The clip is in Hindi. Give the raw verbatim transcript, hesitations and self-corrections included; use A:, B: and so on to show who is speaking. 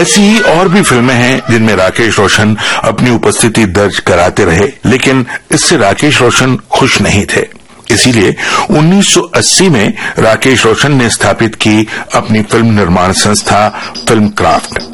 A: ऐसी ही और भी फिल्में हैं जिनमें राकेश रोशन अपनी उपस्थिति दर्ज कराते रहे, लेकिन इससे राकेश रोशन खुश नहीं थे। इसीलिए उन्नीस सौ अस्सी में राकेश रोशन ने स्थापित की अपनी फिल्म निर्माण संस्था फिल्म क्राफ्ट।